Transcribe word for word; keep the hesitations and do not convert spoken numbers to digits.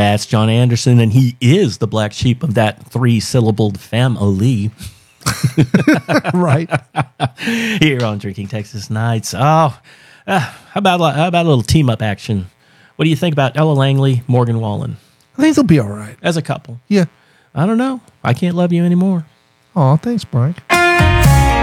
That's John Anderson, and he is the black sheep of that three-syllabled family. Right. Here on Drinking Texas Nights. Oh, uh, how about how about a little team-up action? What do you think about Ella Langley, Morgan Wallen I think they'll be all right. as a couple? Yeah. I don't know. I can't love you anymore. Oh, thanks, Frank.